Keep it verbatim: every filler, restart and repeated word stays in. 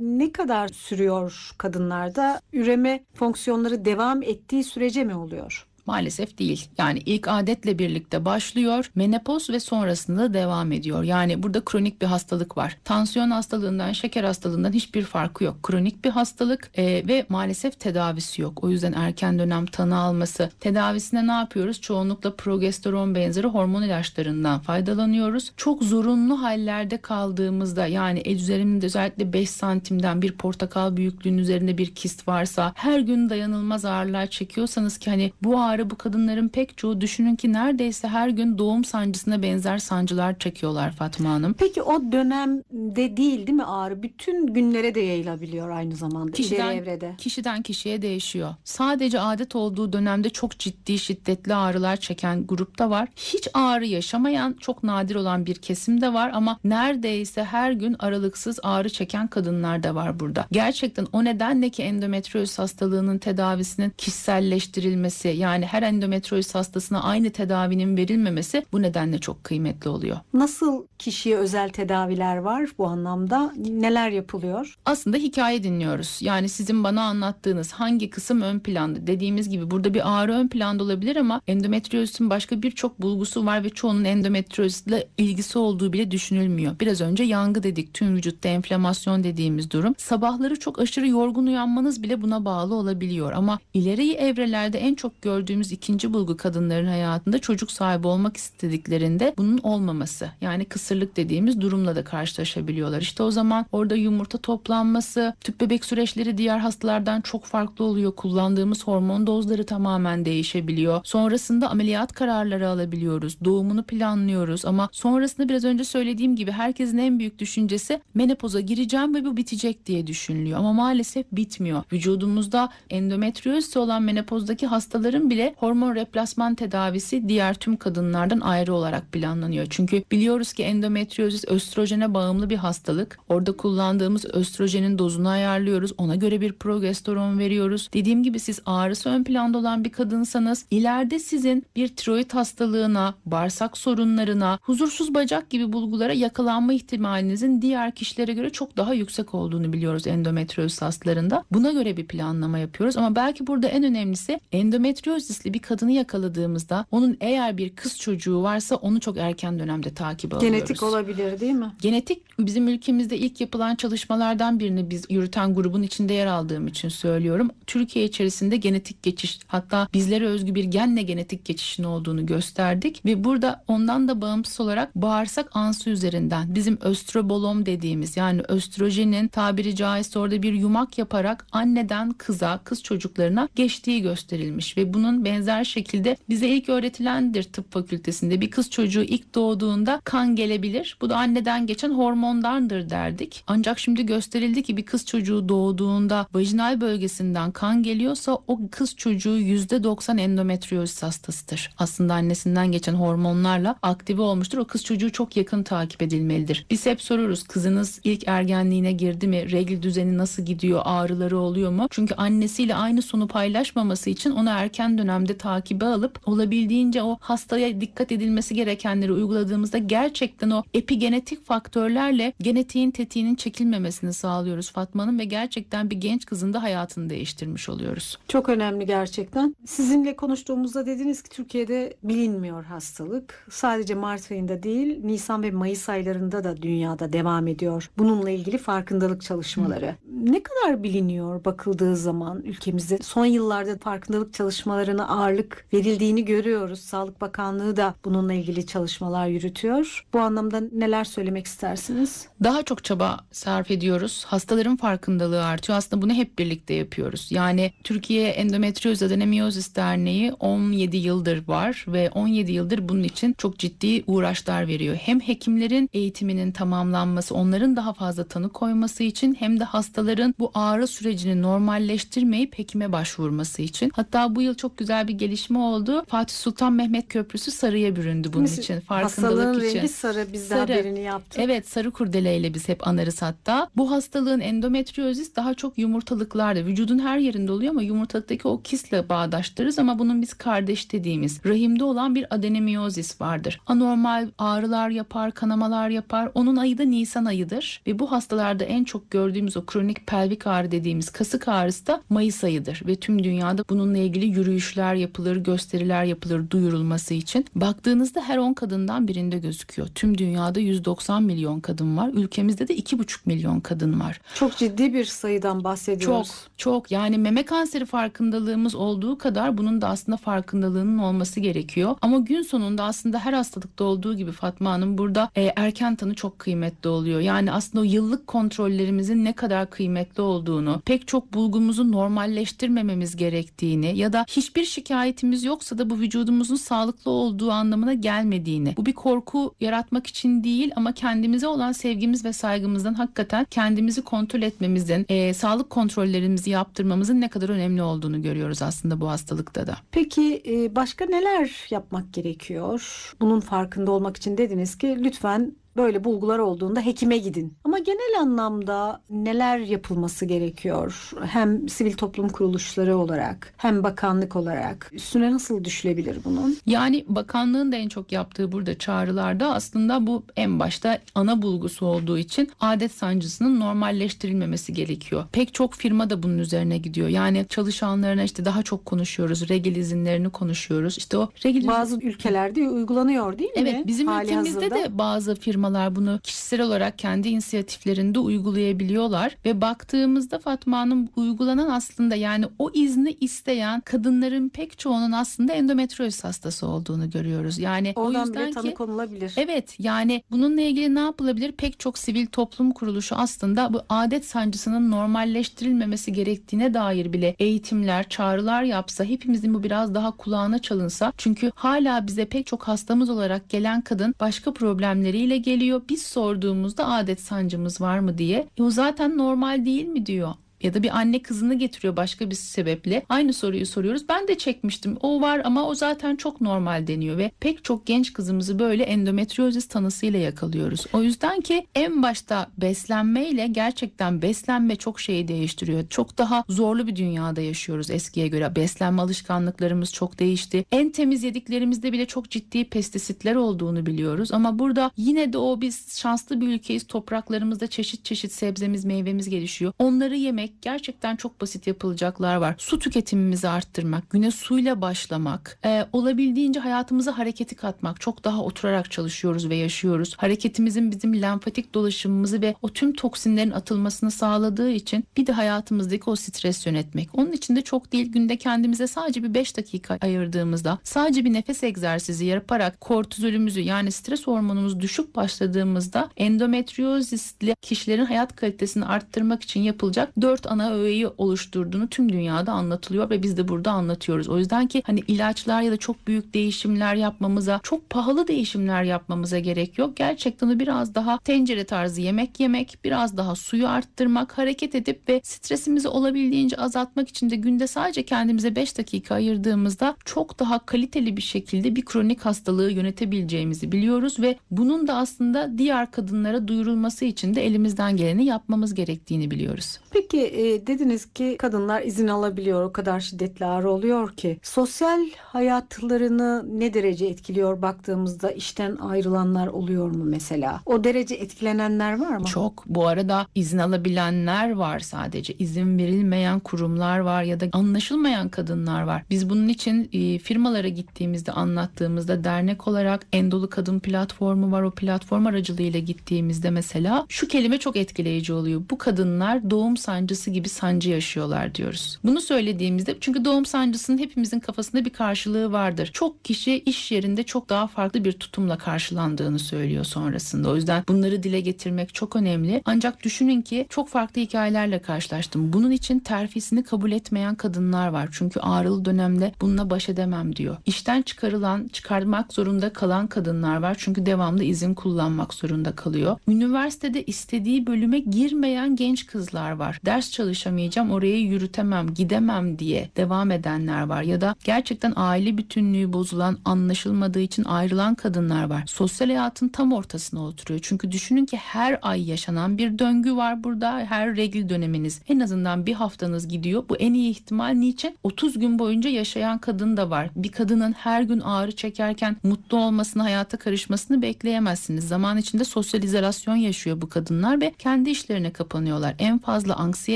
ne kadar sürüyor kadınlarda? Üreme fonksiyonları devam ettiği sürece mi oluyor? Maalesef değil. Yani ilk adetle birlikte başlıyor, menopoz ve sonrasında devam ediyor. Yani burada kronik bir hastalık var. Tansiyon hastalığından, şeker hastalığından hiçbir farkı yok. Kronik bir hastalık e, ve maalesef tedavisi yok. O yüzden erken dönem tanı alması. Tedavisine ne yapıyoruz? Çoğunlukla progesteron benzeri hormon ilaçlarından faydalanıyoruz. Çok zorunlu hallerde kaldığımızda, yani el üzerimde özellikle beş santimden bir portakal büyüklüğünün üzerinde bir kist varsa, her gün dayanılmaz ağrılar çekiyorsanız ki hani bu ağrı bu kadınların pek çoğu, düşünün ki neredeyse her gün doğum sancısına benzer sancılar çekiyorlar Fatma Hanım. Peki o dönemde değil değil mi ağrı? Bütün günlere de yayılabiliyor aynı zamanda Kişiden, ileri evrede. kişiden kişiye değişiyor. Sadece adet olduğu dönemde çok ciddi şiddetli ağrılar çeken grupta var. Hiç ağrı yaşamayan, çok nadir olan bir kesim de var ama neredeyse her gün aralıksız ağrı çeken kadınlar da var burada. Gerçekten o nedenle ki endometrioz hastalığının tedavisinin kişiselleştirilmesi, yani her endometrioz hastasına aynı tedavinin verilmemesi bu nedenle çok kıymetli oluyor. Nasıl kişiye özel tedaviler var bu anlamda? Neler yapılıyor? Aslında hikaye dinliyoruz. Yani sizin bana anlattığınız hangi kısım ön planda? Dediğimiz gibi burada bir ağrı ön planda olabilir ama endometriozun başka birçok bulgusu var ve çoğunun endometriozla ilgisi olduğu bile düşünülmüyor. Biraz önce yangı dedik, tüm vücutta enflamasyon dediğimiz durum. Sabahları çok aşırı yorgun uyanmanız bile buna bağlı olabiliyor ama ileri evrelerde en çok gördüğümüz ikinci bulgu kadınların hayatında çocuk sahibi olmak istediklerinde bunun olmaması. Yani kısırlık dediğimiz durumla da karşılaşabiliyorlar. İşte o zaman orada yumurta toplanması, tüp bebek süreçleri diğer hastalardan çok farklı oluyor. Kullandığımız hormon dozları tamamen değişebiliyor. Sonrasında ameliyat kararları alabiliyoruz. Doğumunu planlıyoruz ama sonrasında biraz önce söylediğim gibi herkesin en büyük düşüncesi menopoza gireceğim ve bu bitecek diye düşünülüyor. Ama maalesef bitmiyor. Vücudumuzda endometriozisi olan menopozdaki hastaların bile hormon replasman tedavisi diğer tüm kadınlardan ayrı olarak planlanıyor. Çünkü biliyoruz ki endometriozis östrojene bağımlı bir hastalık. Orada kullandığımız östrojenin dozunu ayarlıyoruz. Ona göre bir progesteron veriyoruz. Dediğim gibi siz ağrısı ön planda olan bir kadınsanız ileride sizin bir tiroid hastalığına, bağırsak sorunlarına, huzursuz bacak gibi bulgulara yakalanma ihtimalinizin diğer kişilere göre çok daha yüksek olduğunu biliyoruz endometriozis hastalarında. Buna göre bir planlama yapıyoruz ama belki burada en önemlisi endometriozisli bir kadını yakaladığımızda onun eğer bir kız çocuğu varsa onu çok erken dönemde takip alıyoruz. Genetik olabilir değil mi? Genetik bizim ülkemizde ilk yapılan çalışmalardan birini biz yürüten grubun içinde yer aldığım için söylüyorum. Türkiye içerisinde genetik geçiş, hatta bizlere özgü bir genle genetik geçişin olduğunu gösterdik ve burada ondan da bağımsız olarak bağırsak ansı üzerinden bizim östrobolom dediğimiz, yani östrojenin tabiri caizse orada bir yumak yaparak anneden kıza, kız çocuklarına geçtiği gösterilmiş ve bunun benzer şekilde bize ilk öğretilendir tıp fakültesinde. Bir kız çocuğu ilk doğduğunda kan gelebilir. Bu da anneden geçen hormondandır derdik. Ancak şimdi gösterildi ki bir kız çocuğu doğduğunda vajinal bölgesinden kan geliyorsa o kız çocuğu yüzde doksan endometriozis hastasıdır. Aslında annesinden geçen hormonlarla aktive olmuştur. O kız çocuğu çok yakın takip edilmelidir. Biz hep soruruz, kızınız ilk ergenliğine girdi mi? Regl düzeni nasıl gidiyor? Ağrıları oluyor mu? Çünkü annesiyle aynı sonu paylaşmaması için onu erken dönemde takibe alıp olabildiğince o hastaya dikkat edilmesi gerekenleri uyguladığımızda gerçekten o epigenetik faktörlerle genetiğin tetiğinin çekilmemesini sağlıyoruz Fatma Hanım ve gerçekten bir genç kızın da hayatını değiştirmiş oluyoruz. Çok önemli gerçekten. Sizinle konuştuğumuzda dediniz ki Türkiye'de bilinmiyor hastalık. Sadece Mart ayında değil, Nisan ve Mayıs aylarında da dünyada devam ediyor. Bununla ilgili farkındalık çalışmaları. Hı. Ne kadar biliniyor bakıldığı zaman ülkemizde? Son yıllarda farkındalık çalışmalarına ağırlık verildiğini görüyoruz. Sağlık Bakanlığı da bununla ilgili çalışmalar yürütüyor. Bu anlamda neler söylemek istersiniz? Daha çok çaba sarf ediyoruz. Hastaların farkındalığı artıyor. Aslında bunu hep birlikte yapıyoruz. Yani Türkiye Endometrioz Adenomiyozis Derneği on yedi yıldır var ve on yedi yıldır bunun için çok ciddi uğraşlar veriyor. Hem hekimlerin eğitiminin tamamlanması, onların daha fazla tanı koyması için hem de hastaların bu ağrı sürecini normalleştirmeyip hekime başvurması için. Hatta bu yıl çok güzel güzel bir gelişme oldu. Fatih Sultan Mehmet Köprüsü sarıya büründü bunun Mesela için. Farkındalık hastalığın için. rengi sarı. Biz de Sarı. haberini yaptık. Evet, sarı kurdeleyle biz hep anarız hatta. Bu hastalığın endometriozis daha çok yumurtalıklarda, vücudun her yerinde oluyor ama yumurtalıktaki o kisle bağdaştırırız ama bunun biz kardeş dediğimiz rahimde olan bir adenomiyozis vardır. Anormal ağrılar yapar, kanamalar yapar. Onun ayı da Nisan ayıdır ve bu hastalarda en çok gördüğümüz o kronik pelvik ağrı dediğimiz kasık ağrısı da Mayıs ayıdır ve tüm dünyada bununla ilgili yürüyüşler yapılır, gösteriler yapılır duyurulması için. Baktığınızda her on kadından birinde gözüküyor. Tüm dünyada yüz doksan milyon kadın var. Ülkemizde de iki buçuk milyon kadın var. Çok ciddi bir sayıdan bahsediyoruz. Çok çok yani meme kanseri farkındalığımız olduğu kadar bunun da aslında farkındalığının olması gerekiyor. Ama gün sonunda aslında her hastalıkta olduğu gibi Fatma Hanım burada e, erken tanı çok kıymetli oluyor. Yani aslında o yıllık kontrollerimizin ne kadar kıymetli olduğunu, pek çok bulgumuzu normalleştirmememiz gerektiğini ya da hiçbir şikayetimiz yoksa da bu vücudumuzun sağlıklı olduğu anlamına gelmediğini. Bu bir korku yaratmak için değil ama kendimize olan sevgimiz ve saygımızdan hakikaten kendimizi kontrol etmemizin, e, sağlık kontrollerimizi yaptırmamızın ne kadar önemli olduğunu görüyoruz aslında bu hastalıkta da. Peki e, başka neler yapmak gerekiyor? Bunun farkında olmak için dediniz ki lütfen böyle bulgular olduğunda hekime gidin. Ama genel anlamda neler yapılması gerekiyor? Hem sivil toplum kuruluşları olarak hem bakanlık olarak üstüne nasıl düşülebilir bunun? Yani bakanlığın da en çok yaptığı burada çağrılarda aslında bu en başta ana bulgusu olduğu için adet sancısının normalleştirilmemesi gerekiyor. Pek çok firma da bunun üzerine gidiyor. Yani çalışanlarına işte daha çok konuşuyoruz. Regl izinlerini konuşuyoruz. İşte o regl Bazı ülkelerde uygulanıyor değil mi? Evet, bizim Hali ülkemizde hazırda. de bazı firmalar bunu kişisel olarak kendi inisiyatiflerinde uygulayabiliyorlar ve baktığımızda Fatma Hanım uygulanan aslında yani o izni isteyen kadınların pek çoğunun aslında endometriozis hastası olduğunu görüyoruz. Yani Oradan o yüzden bile tanı ki konulabilir. evet yani bununla ilgili ne yapılabilir? Pek çok sivil toplum kuruluşu aslında bu adet sancısının normalleştirilmemesi gerektiğine dair bile eğitimler, çağrılar yapsa, hepimizin bu biraz daha kulağına çalınsa. Çünkü hala bize pek çok hastamız olarak gelen kadın başka problemleriyle geliyor. Biz sorduğumuzda adet sancımız var mı diye. E o zaten normal değil mi diyor. Ya da bir anne kızını getiriyor başka bir sebeple. Aynı soruyu soruyoruz. Ben de çekmiştim. O var ama o zaten çok normal deniyor ve pek çok genç kızımızı böyle endometriozis tanısıyla yakalıyoruz. O yüzden ki en başta beslenmeyle gerçekten beslenme çok şeyi değiştiriyor. Çok daha zorlu bir dünyada yaşıyoruz eskiye göre. Beslenme alışkanlıklarımız çok değişti. En temiz yediklerimizde bile çok ciddi pestisitler olduğunu biliyoruz. Ama burada yine de o biz şanslı bir ülkeyiz. Topraklarımızda çeşit çeşit sebzemiz, meyvemiz gelişiyor. Onları yemek gerçekten çok basit yapılacaklar var. Su tüketimimizi arttırmak, güne suyla başlamak, e, olabildiğince hayatımıza hareketi katmak. Çok daha oturarak çalışıyoruz ve yaşıyoruz. Hareketimizin bizim lenfatik dolaşımımızı ve o tüm toksinlerin atılmasını sağladığı için bir de hayatımızdaki o stres yönetmek. Onun için de çok değil, günde kendimize sadece bir beş dakika ayırdığımızda, sadece bir nefes egzersizi yaparak kortizolümüzü yani stres hormonumuz düşük başladığımızda endometriozisli kişilerin hayat kalitesini arttırmak için yapılacak dört ana öğeyi oluşturduğunu tüm dünyada anlatılıyor ve biz de burada anlatıyoruz. O yüzden ki hani ilaçlar ya da çok büyük değişimler yapmamıza, çok pahalı değişimler yapmamıza gerek yok. Gerçekten de biraz daha tencere tarzı yemek yemek, biraz daha suyu arttırmak, hareket edip ve stresimizi olabildiğince azaltmak için de günde sadece kendimize beş dakika ayırdığımızda çok daha kaliteli bir şekilde bir kronik hastalığı yönetebileceğimizi biliyoruz ve bunun da aslında diğer kadınlara duyurulması için de elimizden geleni yapmamız gerektiğini biliyoruz. Peki e, dediniz ki kadınlar izin alabiliyor, o kadar şiddetli ağrı oluyor ki. Sosyal hayatlarını ne derece etkiliyor baktığımızda, işten ayrılanlar oluyor mu mesela? O derece etkilenenler var mı? Çok. Bu arada izin alabilenler var sadece. İzin verilmeyen kurumlar var ya da anlaşılmayan kadınlar var. Biz bunun için e, firmalara gittiğimizde anlattığımızda dernek olarak Endolu Kadın platformu var. O platform aracılığıyla gittiğimizde mesela şu kelime çok etkileyici oluyor. Bu kadınlar doğum sancısı gibi sancı yaşıyorlar diyoruz. Bunu söylediğimizde çünkü doğum sancısının hepimizin kafasında bir karşılığı vardır. Çok kişi iş yerinde çok daha farklı bir tutumla karşılandığını söylüyor sonrasında. O yüzden bunları dile getirmek çok önemli. Ancak düşünün ki çok farklı hikayelerle karşılaştım. Bunun için terfisini kabul etmeyen kadınlar var. Çünkü ağrılı dönemde bununla baş edemem diyor. İşten çıkarılan, çıkarmak zorunda kalan kadınlar var. Çünkü devamlı izin kullanmak zorunda kalıyor. Üniversitede istediği bölüme girmeyen genç kızlar var. Ders ders çalışamayacağım, orayı yürütemem, gidemem diye devam edenler var. Ya da gerçekten aile bütünlüğü bozulan, anlaşılmadığı için ayrılan kadınlar var. Sosyal hayatın tam ortasına oturuyor. Çünkü düşünün ki her ay yaşanan bir döngü var burada. Her regl döneminiz en azından bir haftanız gidiyor. Bu en iyi ihtimal. Niçin? otuz gün boyunca yaşayan kadın da var. Bir kadının her gün ağrı çekerken mutlu olmasını, hayata karışmasını bekleyemezsiniz. Zaman içinde sosyal izolasyon yaşıyor bu kadınlar ve kendi işlerine kapanıyorlar. En fazla anksiyete